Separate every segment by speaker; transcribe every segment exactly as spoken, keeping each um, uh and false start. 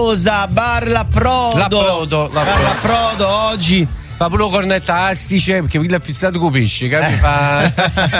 Speaker 1: famosa Bar L'Approdo.
Speaker 2: L'Approdo,
Speaker 1: Bar L'Approdo oggi.
Speaker 2: Fa pure cornetta astice perché quello è fissato con pesce, capi? Fa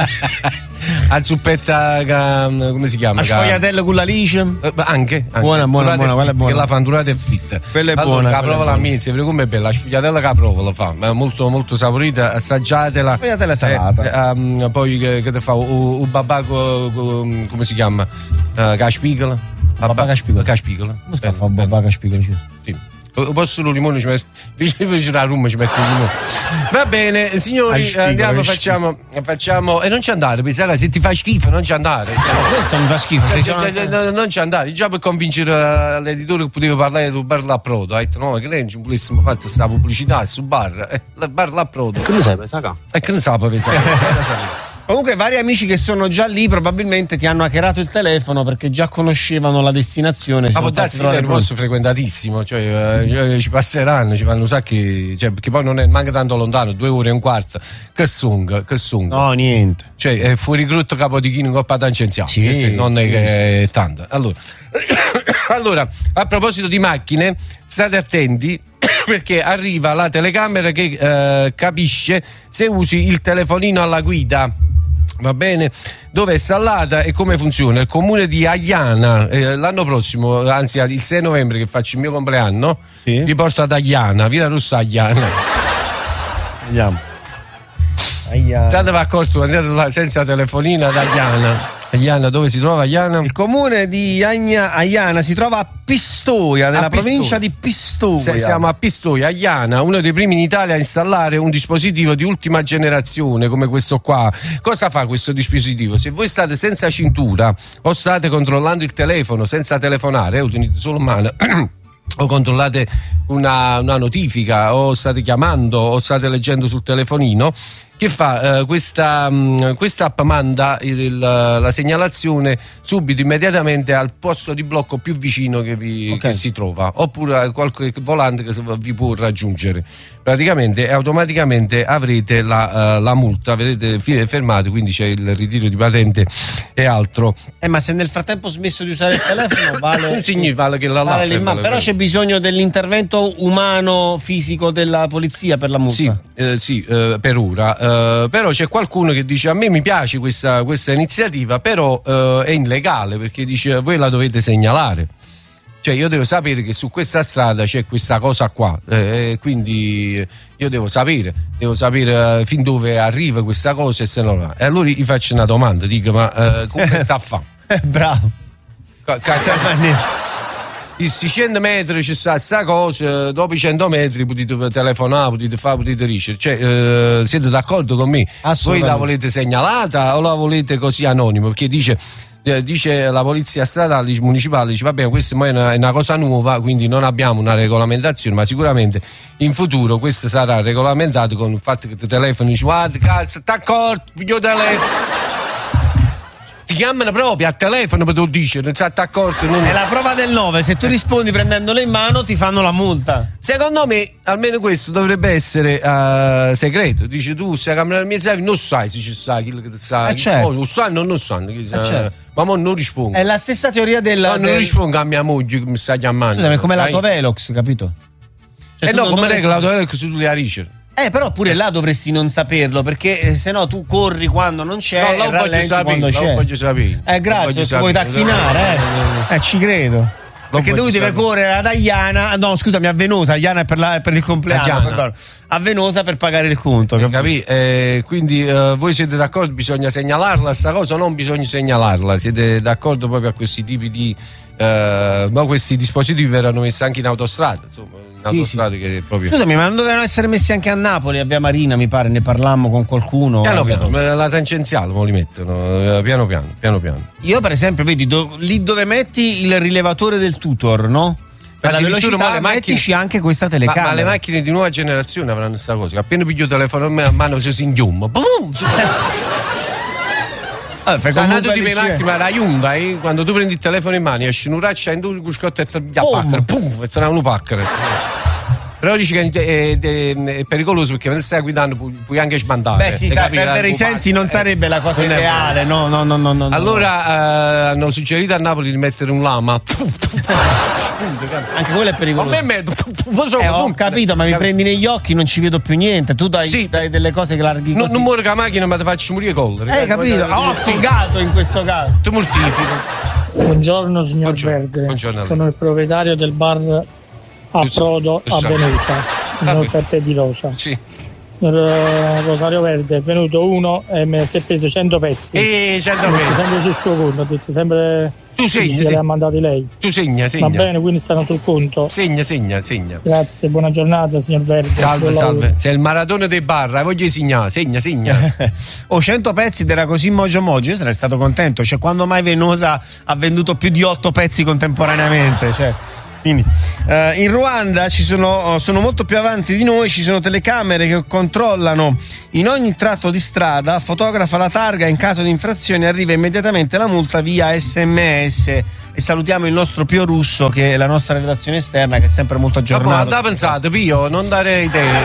Speaker 2: a zuppetta, come si chiama?
Speaker 1: A sfogliatella con la lice?
Speaker 2: Eh, anche, anche.
Speaker 1: Buona, buona, buona, quella è buona.
Speaker 2: Che la fanturata è fritta.
Speaker 1: Quella è
Speaker 2: allora,
Speaker 1: buona.
Speaker 2: La prova la mia, se come è bella, la sfogliatella che la prova la fa, è molto molto saporita, assaggiatela.
Speaker 1: Sfogliatella salata.
Speaker 2: Eh, um, poi che, che te fa? Un babà co, co, come si chiama? Uh, Caspicola.
Speaker 1: Babà Caspicola.
Speaker 2: Caspicola.
Speaker 1: Come sta a fare babà Caspicola?
Speaker 2: Sì. Posso lo limone ci metto invece la rum ci metto il limone. Va bene signori,
Speaker 1: Spiegolo,
Speaker 2: andiamo facciamo facciamo e non ci andare perché se ti fa schifo non ci andare,
Speaker 1: questo mi fa schifo,
Speaker 2: cioè, cioè, cioè, non ci andare già per convincere l'editore che poteva parlare del Bar L'Approdo. Ha detto no che lei non volessimo fare questa pubblicità su bar eh, Bar L'Approdo
Speaker 1: che ne sai pensare
Speaker 2: e che ne sa pensare.
Speaker 1: Comunque vari amici che sono già lì probabilmente ti hanno hackerato il telefono perché già conoscevano la destinazione.
Speaker 2: Ma può darsi che è un posto frequentatissimo, cioè, cioè ci passeranno, ci fanno un sacco, cioè, perché poi non è manca tanto lontano, due ore e un quarto. Che sung, che sung.
Speaker 1: No, niente.
Speaker 2: Cioè è fuori grutto Capodichino in Coppa Tangenziale,
Speaker 1: sì,
Speaker 2: non
Speaker 1: sì,
Speaker 2: è che
Speaker 1: sì.
Speaker 2: è tanto. Allora, allora, a proposito di macchine, state attenti perché arriva la telecamera che eh, capisce se usi il telefonino alla guida. Va bene, dove è installata e come funziona? Il comune di Agliana eh, l'anno prossimo, anzi il sei novembre che faccio il mio compleanno,
Speaker 1: sì.
Speaker 2: Vi porto ad Agliana, Via Rossa Agliana.
Speaker 1: Vediamo. Agliana.
Speaker 2: State accorto, andate là senza telefonina ad Agliana. Agliana, dove si trova Agliana?
Speaker 1: Il comune di Agna, Agliana si trova a Pistoia, nella
Speaker 2: a Pistoia.
Speaker 1: provincia di Pistoia.
Speaker 2: Se siamo a Pistoia, Agliana, uno dei primi in Italia a installare un dispositivo di ultima generazione come questo qua. Cosa fa questo dispositivo? Se voi state senza cintura o state controllando il telefono senza telefonare, eh, utilizzate solo mano o controllate una, una notifica o state chiamando o state leggendo sul telefonino, che fa? Eh, questa mh, questa app manda il, la segnalazione subito, immediatamente al posto di blocco più vicino che, vi,
Speaker 1: okay.
Speaker 2: che si trova, oppure a qualche volante che vi può raggiungere. Praticamente e automaticamente avrete la, uh, la multa, avrete fermate, quindi c'è il ritiro di patente e altro.
Speaker 1: Eh, ma se nel frattempo ho smesso di usare il telefono vale,
Speaker 2: non significa che la
Speaker 1: vale
Speaker 2: vale
Speaker 1: vale, però c'è bisogno dell'intervento umano fisico della polizia per la multa.
Speaker 2: Sì, eh, sì eh, per ora. Eh, però c'è qualcuno che dice a me mi piace questa, questa iniziativa, però eh, è illegale perché dice voi la dovete segnalare. Cioè io devo sapere che su questa strada c'è questa cosa qua, eh, quindi io devo sapere, devo sapere fin dove arriva questa cosa e se no va. E allora gli faccio una domanda, dico ma eh, come sta a fare?
Speaker 1: Eh, bravo.
Speaker 2: Ca- ca- I cento metri ci sta sta cosa, dopo i cento metri potete telefonare, potete fare, potete ricevere. Cioè, eh, siete d'accordo con me? Voi la volete segnalata o la volete così anonimo? Perché dice, eh, dice la polizia statale, municipale, dice vabbè, questa è una, è una cosa nuova, quindi non abbiamo una regolamentazione, ma sicuramente in futuro questo sarà regolamentato con il fatto che ti telefoni e dici guarda cazzo, d'accordo, io telefono. Ti chiamano proprio a telefono per tu dici, non state accorto. Non...
Speaker 1: È la prova del nove, se tu rispondi prendendolo in mano ti fanno la multa.
Speaker 2: Secondo me almeno questo dovrebbe essere uh, segreto. Dici tu stai camminando mia serve, non sai se ci sta chi che sa,
Speaker 1: eh
Speaker 2: chi
Speaker 1: certo.
Speaker 2: lo sanno o non sanno, chi sa,
Speaker 1: eh certo.
Speaker 2: ma mo non rispondo.
Speaker 1: È la stessa teoria del...
Speaker 2: No,
Speaker 1: del...
Speaker 2: non rispondo a mia moglie che mi sta chiamando.
Speaker 1: Scusami, come l'autovelox, capito?
Speaker 2: Cioè, eh no, come
Speaker 1: dovresti...
Speaker 2: regola l'autovelox tu li ricevere.
Speaker 1: Eh, però pure eh. là dovresti non saperlo, perché eh, se no tu corri quando non c'è,
Speaker 2: no,
Speaker 1: e rallenti
Speaker 2: sapere,
Speaker 1: quando c'è.
Speaker 2: voglio sapere.
Speaker 1: Eh, grazie, se vuoi tacchinare, eh. eh, ci credo. Perché tu deve correre ad Agliana, no scusami, a Venosa, Agliana è per, la, per il compleanno, a Venosa per pagare il conto.
Speaker 2: Eh, capì? Eh, quindi eh, voi siete d'accordo, bisogna segnalarla sta cosa o non bisogna segnalarla? Siete d'accordo proprio a questi tipi di... Uh, ma questi dispositivi verranno messi anche in autostrada, insomma, in autostrada sì, sì. Che proprio...
Speaker 1: Scusami, ma non dovevano essere messi anche a Napoli, a Via Marina, mi pare, ne parlammo con qualcuno.
Speaker 2: Piano piano, la tangenziale mo li mettono, piano piano, piano piano.
Speaker 1: Io per esempio, vedi, do, lì dove metti il rilevatore del tutor, no? Per la velocità le mettici macchine... anche questa telecamera.
Speaker 2: Ma, ma le macchine di nuova generazione avranno questa cosa, che appena piglio il telefono a mano si inghiumma, boom!
Speaker 1: Allora,
Speaker 2: sono tutti le macchine, la Hyundai, quando tu prendi il telefono in mano, esci un raccia in due cuscotto e ti pacca, pum, e te ne uno pacca. Però dici che è, è, è pericoloso perché quando stai guidando pu- puoi anche sbandare.
Speaker 1: Beh sì, sai, perdere i sensi non sarebbe la cosa
Speaker 2: non
Speaker 1: ideale, no, no, no, no, no.
Speaker 2: Allora eh, hanno suggerito a Napoli di mettere un lama.
Speaker 1: Anche quello è pericoloso.
Speaker 2: A me me so,
Speaker 1: eh, ho
Speaker 2: non,
Speaker 1: capito, ma mi
Speaker 2: cap-
Speaker 1: prendi negli occhi, non ci vedo più niente. Tu dai,
Speaker 2: sì.
Speaker 1: dai delle cose che larghi così.
Speaker 2: Non, non muore con la macchina, ma ti faccio morire collere.
Speaker 1: Eh, capito? Ho affogato in questo caso.
Speaker 2: Ti mortifico.
Speaker 3: Buongiorno signor
Speaker 2: Buongiorno.
Speaker 3: Verde,
Speaker 2: Buongiorno.
Speaker 3: sono il proprietario del bar a Prodo a Venusa, signor Peppe Di Rosa.
Speaker 2: Sì.
Speaker 3: Signor Rosario Verde è venuto uno e mi si è preso cento pezzi.
Speaker 2: E cento pezzi.
Speaker 3: Sempre sul suo conto, ho detto sempre.
Speaker 2: Tu segni,
Speaker 3: che
Speaker 2: sì.
Speaker 3: le ha mandati lei.
Speaker 2: Tu segna, segna.
Speaker 3: Va bene, quindi stanno sul conto.
Speaker 2: Segna, segna, segna.
Speaker 3: Grazie, buona giornata signor Verde.
Speaker 2: Salve, salve. Sei il maratone dei bar, voglio segnare, segna, segna.
Speaker 1: Oh, cento pezzi ed era così mogio mogio, io sarei stato contento. Cioè, quando mai Venosa ha venduto più di otto pezzi contemporaneamente? Cioè. Quindi, uh, in Ruanda ci sono, sono molto più avanti di noi, ci sono telecamere che controllano in ogni tratto di strada, fotografa la targa, in caso di infrazione arriva immediatamente la multa via S M S. E salutiamo il nostro Pio Russo, che è la nostra redazione esterna, che è sempre molto aggiornato.
Speaker 2: Ma da pensate, Pio, non dare idee,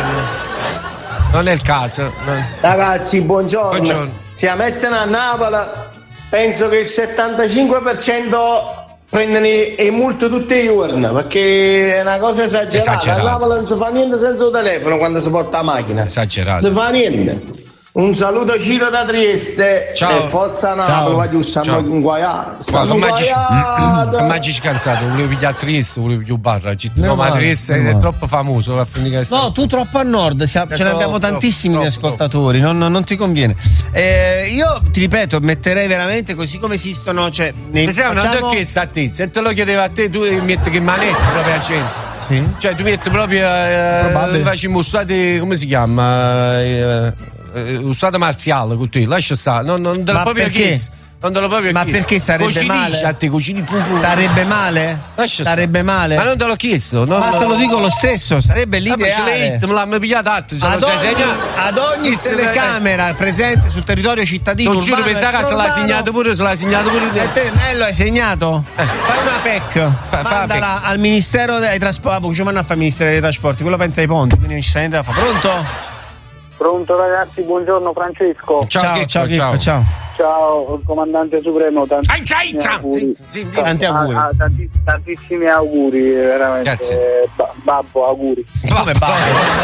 Speaker 2: non è il caso.
Speaker 4: Ragazzi, buongiorno.
Speaker 2: Buongiorno.
Speaker 4: Si mettono a Napoli, penso che il settantacinque per cento prendono le multe tutti i giorni, perché è una cosa esagerata.
Speaker 2: Esagerato.
Speaker 4: A Napoli non si fa niente senza il telefono quando si porta la macchina.
Speaker 2: Esagerato.
Speaker 4: Non si fa niente. Un saluto a Ciro da Trieste.
Speaker 2: Ciao.
Speaker 4: E forza Napoli, va giù, stiamo inguaiati. Stiamo inguaiati.
Speaker 2: Ma ci cansato, volevo pigliare Trieste, volevo pigliare barra. No, ma Trieste è troppo famoso. Va a
Speaker 1: no, tu troppo a nord, ce ne abbiamo tantissimi di ascoltatori, non, non ti conviene. Eh, io ti ripeto, metterei veramente così come esistono. Cioè, nei,
Speaker 2: mi sembra
Speaker 1: facciamo...
Speaker 2: una docchezza a te, se te lo chiedevo a te, tu metti che manetta proprio a gente.
Speaker 1: Sì.
Speaker 2: Cioè, tu metti proprio. Eh, facciamo ustate, come si chiama? Eh, usata marziale con te, lascia stare, non, non te lo proprio chiesto. Non te lo proprio
Speaker 1: ma
Speaker 2: chiesto.
Speaker 1: Perché sarebbe
Speaker 2: Cucini,
Speaker 1: male?
Speaker 2: A te, cucini, fu, fu.
Speaker 1: Sarebbe male?
Speaker 2: Lascia
Speaker 1: sarebbe
Speaker 2: stare.
Speaker 1: male?
Speaker 2: Ma non te l'ho chiesto. Non,
Speaker 1: ma te lo dico lo stesso, sarebbe l'ideale.
Speaker 2: Me l'hanno pigliato atto,
Speaker 1: ad, ogni, ad ogni telecamera eh. presente sul territorio cittadino.
Speaker 2: Non giuro, pensavo che se l'ha segnato pure, se l'ha segnato pure.
Speaker 1: E te, Nello, hai segnato? Eh. Fai una P E C, fa, mandala fa al Ministero dei Trasporti, ci vanno a fare il Ministero dei Trasporti, quello pensa ai ponti, quindi non ci sta niente da fare. Pronto?
Speaker 5: Pronto ragazzi, buongiorno Francesco.
Speaker 1: Ciao, ciao, Chicco, ciao, ciao. ciao.
Speaker 5: Ciao, comandante supremo, tantissimi
Speaker 2: Aiza,
Speaker 5: auguri.
Speaker 2: Sì, sì,
Speaker 1: tanti auguri.
Speaker 5: A, a, tanti, tantissimi auguri, veramente.
Speaker 2: Grazie.
Speaker 5: Ba- babbo, auguri.
Speaker 1: Come babbo?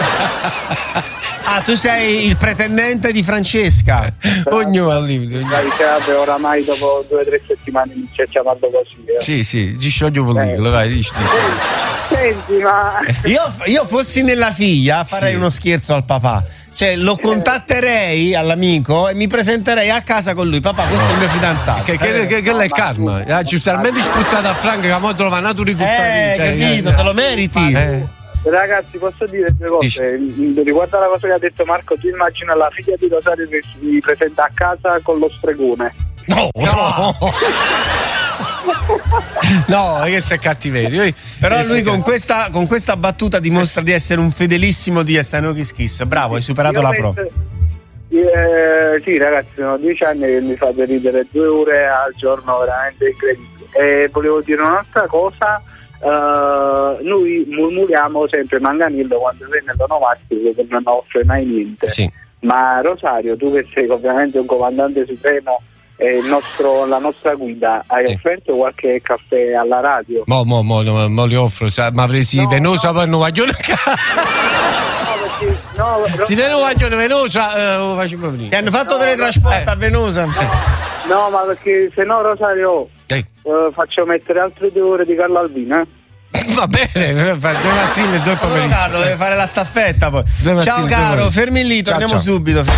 Speaker 1: Ah, tu sei il pretendente di Francesca.
Speaker 2: Ognuno al limite.
Speaker 5: Dai, oramai dopo due o tre settimane mi c'è chiamato così. Eh.
Speaker 2: Sì, sì, ci scioglie volendo,
Speaker 5: eh.
Speaker 2: vai, dici, dici.
Speaker 5: Senti, ma...
Speaker 1: Io, io fossi nella figlia, farei sì. uno scherzo al papà. Cioè, lo contatterei all'amico e mi presenterei a casa con lui. Papà, questo è il mio fidanzato.
Speaker 2: Che, che, che, che no, è il karma? Ah, giustamente sfruttato a Franca, che mo trova natura di
Speaker 1: eh, cioè, capito, eh, te lo meriti.
Speaker 5: Eh. Ragazzi, posso dire due cose? Dici. Riguardo alla cosa che ha detto Marco, tu immagina la figlia di Rosario che si presenta a casa con lo stregone.
Speaker 2: No, no. No, che sei cattiverio.
Speaker 1: Però lui con questa, con questa battuta dimostra di essere un fedelissimo di Essano Kiss Kiss. Bravo, hai superato
Speaker 5: Io
Speaker 1: la
Speaker 5: penso,
Speaker 1: prova.
Speaker 5: Eh, sì, ragazzi, sono dieci anni che mi fate ridere due ore al giorno, veramente incredibile. E volevo dire un'altra cosa. Uh, noi murmuriamo sempre Manganillo quando viene l'onomastico che non offre mai niente.
Speaker 2: Sì.
Speaker 5: Ma Rosario, tu che sei ovviamente un comandante supremo, il nostro, la nostra guida, hai sì. offerto qualche caffè alla radio?
Speaker 2: Mo, mo, mo, mo, mo li offro, ma avresti no, Venosa no. per un guaglione?
Speaker 5: No, no,
Speaker 2: si tiene un guaglione Venosa, eh, lo facciamo venire.
Speaker 1: Ti hanno fatto no, teletrasporto no, a Venosa?
Speaker 5: No, no, ma perché se no Rosario eh. uh, faccio mettere altre due ore di Carlo Albino, eh?
Speaker 2: Va bene, fa due mattine e due pomeriggi.
Speaker 1: Carlo deve fare la staffetta poi. Ciao caro, fermi lì, torniamo ciao, ciao. subito.